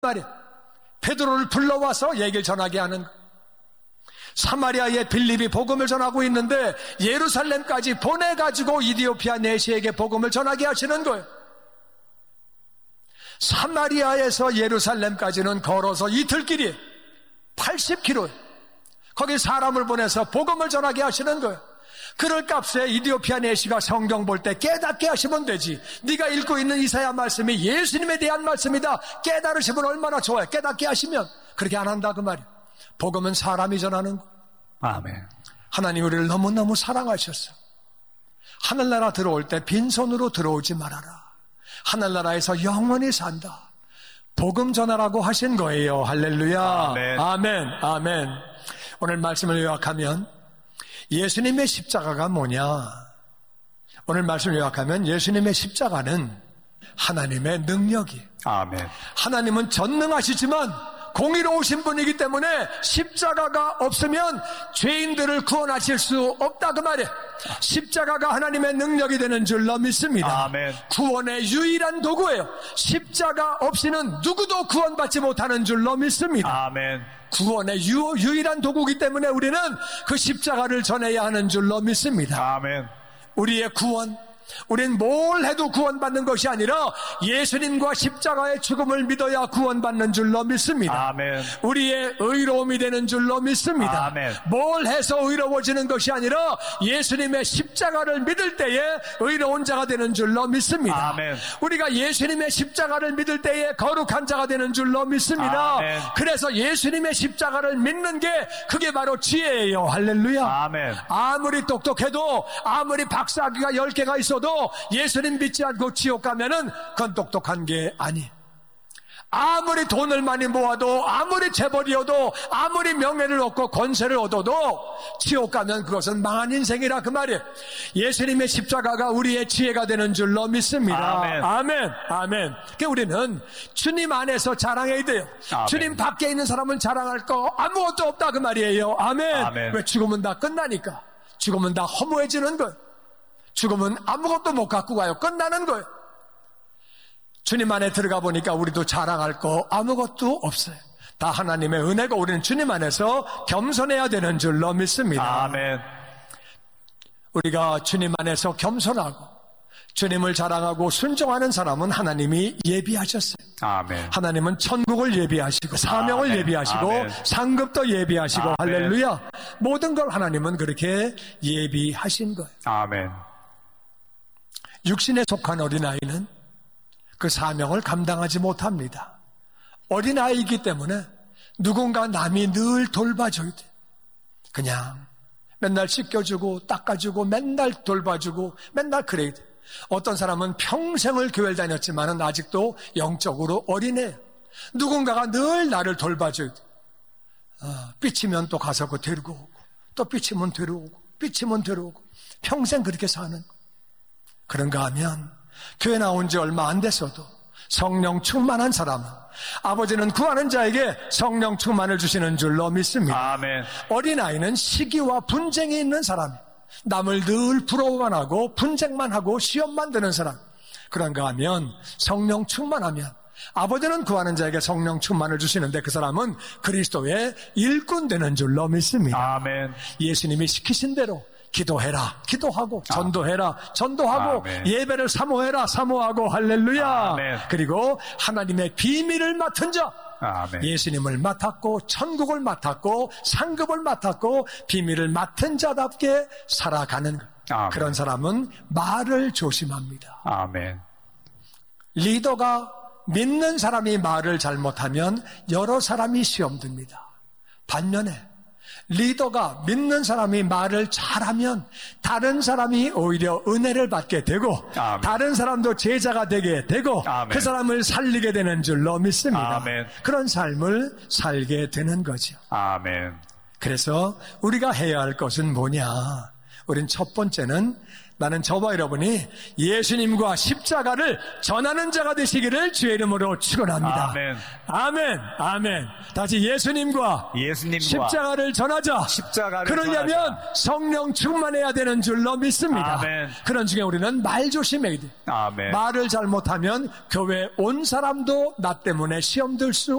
말이야. 베드로를 불러와서 얘기를 전하게 하는 거예요. 사마리아의 빌립이 복음을 전하고 있는데 예루살렘까지 보내가지고 이디오피아 내시에게 복음을 전하게 하시는 거예요. 사마리아에서 예루살렘까지는 걸어서 이틀길이에요. 80km. 거기 사람을 보내서 복음을 전하게 하시는 거예요. 그럴 값에 이디오피아 내시가 성경 볼 때 깨닫게 하시면 되지. 네가 읽고 있는 이사야 말씀이 예수님에 대한 말씀이다. 깨달으시면 얼마나 좋아요. 깨닫게 하시면. 그렇게 안 한다 그 말이에요. 복음은 사람이 전하는 거. 아멘. 하나님 우리를 너무너무 사랑하셨어. 하늘나라 들어올 때 빈손으로 들어오지 말아라. 하늘나라에서 영원히 산다. 복음 전하라고 하신 거예요. 할렐루야. 아멘. 아멘. 아멘. 오늘 말씀을 요약하면 예수님의 십자가가 뭐냐? 오늘 말씀을 요약하면 예수님의 십자가는 하나님의 능력이에요. 아멘. 하나님은 전능하시지만 공의로우신 분이기 때문에 십자가가 없으면 죄인들을 구원하실 수 없다 그 말이에요. 십자가가 하나님의 능력이 되는 줄로 믿습니다. 아멘. 구원의 유일한 도구예요. 십자가 없이는 누구도 구원받지 못하는 줄로 믿습니다. 아멘. 구원의 유일한 도구이기 때문에 우리는 그 십자가를 전해야 하는 줄로 믿습니다. 아멘. 우리의 구원, 우린 뭘 해도 구원받는 것이 아니라 예수님과 십자가의 죽음을 믿어야 구원받는 줄로 믿습니다. 아멘. 우리의 의로움이 되는 줄로 믿습니다. 아멘. 뭘 해서 의로워지는 것이 아니라 예수님의 십자가를 믿을 때에 의로운 자가 되는 줄로 믿습니다. 아멘. 우리가 예수님의 십자가를 믿을 때에 거룩한 자가 되는 줄로 믿습니다. 아멘. 그래서 예수님의 십자가를 믿는 게 그게 바로 지혜예요. 할렐루야. 아멘. 아무리 똑똑해도 아무리 박사학위가 10개가 있어도 예수님 믿지 않고 지옥 가면은 그건 똑똑한 게 아니에요. 아무리 돈을 많이 모아도 아무리 재벌이어도 아무리 명예를 얻고 권세를 얻어도 지옥 가면 그것은 망한 인생이라 그 말이에요. 예수님의 십자가가 우리의 지혜가 되는 줄로 믿습니다. 아멘. 아멘. 아멘. 그러니까 우리는 주님 안에서 자랑해야 돼요. 아멘. 주님 밖에 있는 사람은 자랑할 거 아무것도 없다 그 말이에요. 아멘. 아멘. 왜? 죽으면 다 끝나니까. 죽으면 다 허무해지는 거예요. 죽으면 아무것도 못 갖고 가요. 끝나는 거예요. 주님 안에 들어가 보니까 우리도 자랑할 거 아무것도 없어요. 다 하나님의 은혜고 우리는 주님 안에서 겸손해야 되는 줄로 믿습니다. 아멘. 우리가 주님 안에서 겸손하고 주님을 자랑하고 순종하는 사람은 하나님이 예비하셨어요. 아멘. 하나님은 천국을 예비하시고 사명을 아멘. 예비하시고 아멘. 상급도 예비하시고 아멘. 할렐루야. 모든 걸 하나님은 그렇게 예비하신 거예요. 아멘. 육신에 속한 어린아이는 그 사명을 감당하지 못합니다. 어린아이이기 때문에 누군가 남이 늘 돌봐줘야 돼. 그냥 맨날 씻겨주고 닦아주고 맨날 돌봐주고 맨날 그래야 돼. 어떤 사람은 평생을 교회를 다녔지만 아직도 영적으로 어린애예요. 누군가가 늘 나를 돌봐줘야 돼. 삐치면 또 가서 그 데리고 오고 또 삐치면 데려오고 삐치면 데려오고 평생 그렇게 사는 거. 그런가 하면 교회 나온 지 얼마 안 됐어도 성령 충만한 사람은 아버지는 구하는 자에게 성령 충만을 주시는 줄로 믿습니다. 아멘. 어린아이는 시기와 분쟁이 있는 사람, 남을 늘 부러워만 하고 분쟁만 하고 시험만 드는 사람. 그런가 하면 성령 충만하면 아버지는 구하는 자에게 성령 충만을 주시는데 그 사람은 그리스도의 일꾼 되는 줄로 믿습니다. 아멘. 예수님이 시키신 대로 기도해라, 기도하고 전도해라, 전도하고 아멘. 예배를 사모해라, 사모하고 할렐루야. 아멘. 그리고 하나님의 비밀을 맡은 자, 아멘. 예수님을 맡았고 천국을 맡았고 상급을 맡았고 비밀을 맡은 자답게 살아가는 아멘. 그런 사람은 말을 조심합니다. 아멘. 리더가 믿는 사람이 말을 잘못하면 여러 사람이 시험 듭니다. 반면에 리더가 믿는 사람이 말을 잘하면 다른 사람이 오히려 은혜를 받게 되고 아멘. 다른 사람도 제자가 되게 되고 아멘. 그 사람을 살리게 되는 줄로 믿습니다. 아멘. 그런 삶을 살게 되는 거죠. 아멘. 그래서 우리가 해야 할 것은 뭐냐? 우린 첫 번째는 나는 저와 여러분이 예수님과 십자가를 전하는 자가 되시기를 주의 이름으로 축원합니다. 아멘. 아멘. 아멘. 다시 예수님과 십자가를 전하자. 그러려면 전하자. 성령 충만해야 되는 줄로 믿습니다. 아멘. 그런 중에 우리는 말 조심해야 돼. 아멘. 말을 잘못하면 교회 온 사람도 나 때문에 시험 들 수